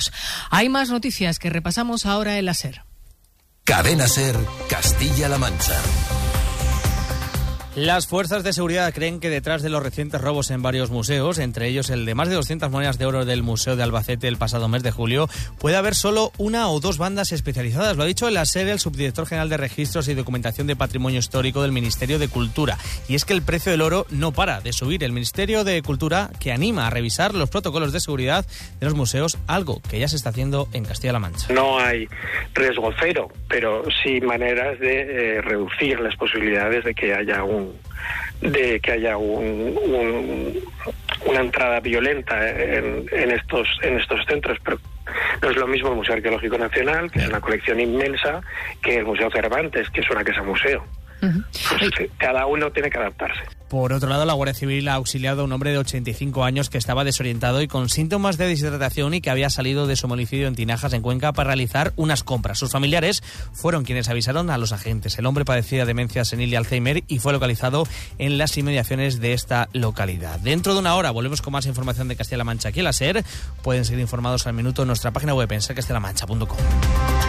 años. Hay más noticias que repasamos ahora en la SER. Cadena SER, Castilla-La Mancha. Las fuerzas de seguridad creen que detrás de los recientes robos en varios museos, entre ellos el de más de 200 monedas de oro del Museo de Albacete el pasado mes de julio, puede haber solo una o dos bandas especializadas. Lo ha dicho en la SER el subdirector general de Registros y Documentación de Patrimonio Histórico del Ministerio de Cultura. Y es que el precio del oro no para de subir. El Ministerio de Cultura que anima a revisar los protocolos de seguridad de los museos, algo que ya se está haciendo en Castilla-La Mancha. No hay riesgo cero, pero sí maneras de reducir las posibilidades de que haya una entrada violenta en estos centros, pero no es lo mismo el Museo Arqueológico Nacional, que es una colección inmensa, que el Museo Cervantes, que es una casa museo. Pues cada uno tiene que adaptarse. Por otro lado, la Guardia Civil ha auxiliado a un hombre de 85 años que estaba desorientado y con síntomas de deshidratación y que había salido de su domicilio en Tinajas, en Cuenca, para realizar unas compras. Sus familiares fueron quienes avisaron a los agentes. El hombre padecía demencia senil y Alzheimer y fue localizado en las inmediaciones de esta localidad. Dentro de una hora volvemos con más información de Castilla-La Mancha aquí en la SER. Pueden seguir informados al minuto en nuestra página web en sercastellalamancha.com.